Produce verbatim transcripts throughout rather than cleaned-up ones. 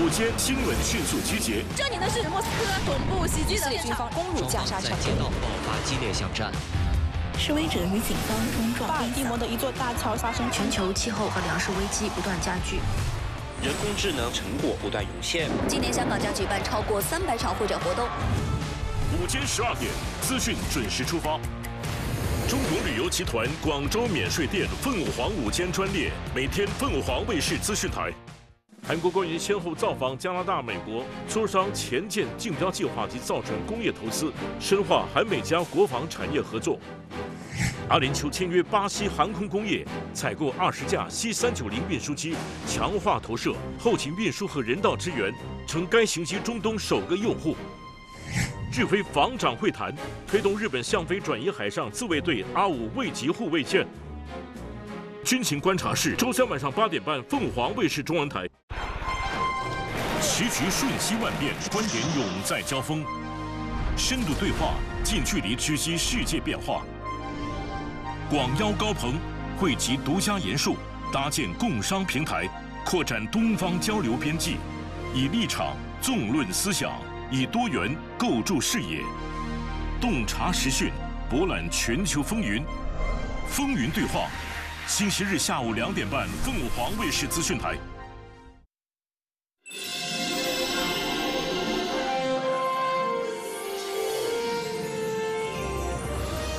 间新闻迅速集结。 这里呢是莫斯科总部袭击的军方攻入加沙城， 街道爆发激烈巷战。 示威者与警方冲撞。 巴尔的摩的一座大桥发生全球气候和粮食危机不断加剧。 人工智能成果不断涌现。 今年香港将举办超过三百场会展活动。 午间十二点，资讯准时出发。中国旅游集团广州免税店凤凰午间专列，每天凤凰卫视资讯台。韩国官员先后造访加拿大、美国，磋商前舰竞标计划及造船工业投资，深化韩美加国防产业合作。 阿联酋签约巴西航空工业，采购二十架 C 三九零运输机，强化投射、后勤运输和人道支援，成该型机中东首个用户。日菲防长会谈推动日本向非转移海上自卫队阿五卫级护卫舰。军情观察室，周三晚上八点半，凤凰卫视中文台。棋局瞬息万变，观点永在交锋，深度对话，近距离直击世界变化。 广邀高朋，汇集独家研述，搭建共商平台，扩展东方交流边际，以立场纵论思想，以多元构筑视野，洞察时讯，博览全球风云。风云对话，星期日下午两点半，凤凰卫视资讯台。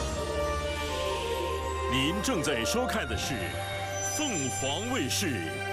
您正在收看的是凤凰卫视